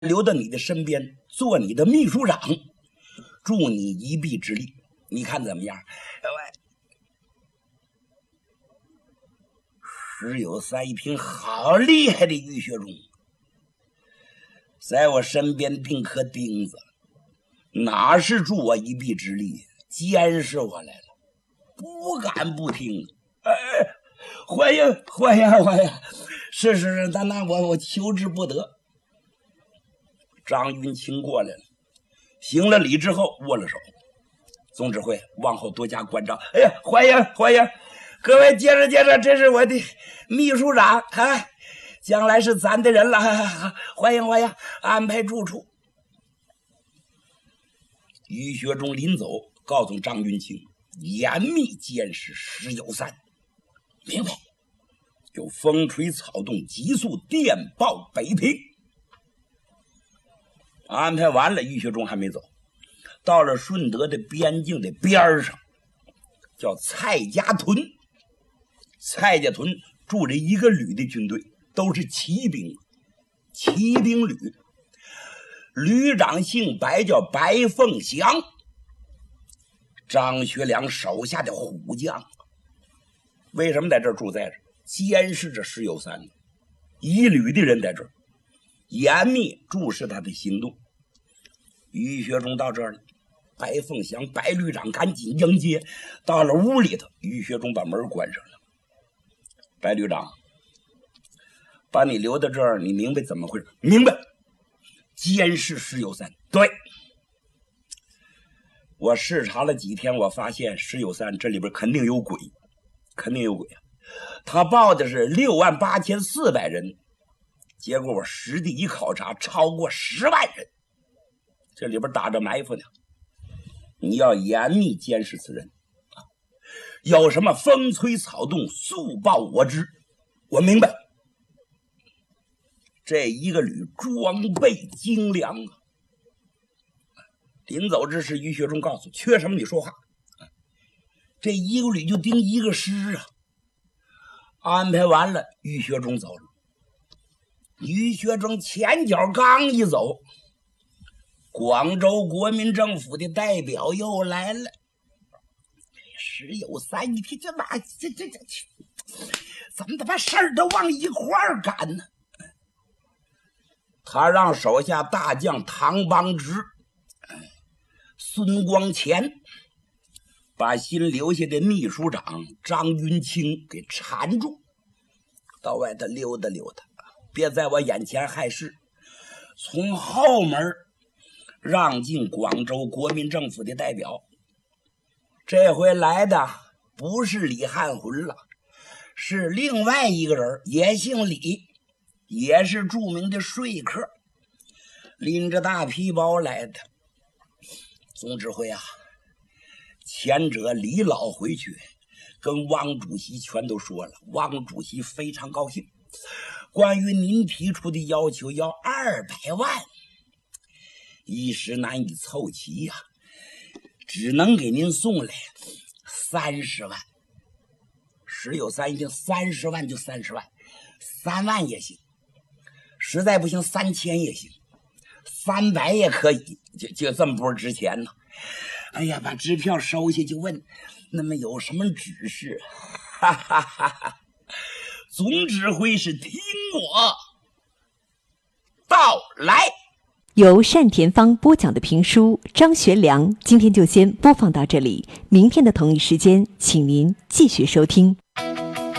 留到你的身边，做你的秘书长，助你一臂之力，你看怎么样？石有三一听，好厉害的于学忠，在我身边钉颗钉子，哪是助我一臂之力，监视我来了，不敢不听。欢迎，是，那我求之不得。张云清过来了，行了礼之后握了手。总指挥往后多加关照。欢迎，各位接着，这是我的秘书长啊，将来是咱的人了，欢迎，安排住处。于学忠临走告诉张云清，严密监视石有三。明白，就风吹草动，急速电报北平。安排完了，于学忠还没走，到了顺德的边境的边上，叫蔡家屯。蔡家屯住着一个旅的军队，都是骑兵旅。旅长姓白，叫白凤祥，张学良手下的虎将。为什么在这儿住在这儿？监视着石有三，一旅的人在这儿严密注视他的行动。于学忠到这儿了，白凤祥白旅长赶紧迎接，到了屋里头，于学忠把门关上了。白旅长，把你留到这儿，你明白怎么回事？明白。监视石有三，对，我视察了几天，我发现石有三这里边肯定有鬼啊！他报的是68400人，结果我实地一考察，超过10万人，这里边打着埋伏呢。你要严密监视此人啊！有什么风吹草动，速报我知。我明白。这一个旅装备精良啊！临走之时，于学忠告诉缺什么你说话。这一个旅就盯一个师啊！安排完了，于学忠走了。于学忠前脚刚一走，广州国民政府的代表又来了。石有三一听，这怎么把事儿都往一块儿赶呢？他让手下大将唐邦直、孙光前把新留下的秘书长张云清给缠住，到外头溜达溜达，别在我眼前害事。从后门让进广州国民政府的代表。这回来的不是李汉魂了，是另外一个人，也姓李，也是著名的说客，拎着大皮包来的。总指挥啊，前者李老回去跟汪主席全都说了，汪主席非常高兴，关于您提出的要求要200万，一时难以凑齐呀，只能给您送来30万。石有三一定30万就30万，3万也行，实在不行3000也行，300也可以，就这么不值钱呢。哎呀，把支票收下就问，那么有什么指示？哈哈哈哈！总指挥是听我到来。 由单田芳播讲的评书《张学良》，今天就先播放到这里，明天的同一时间，请您继续收听。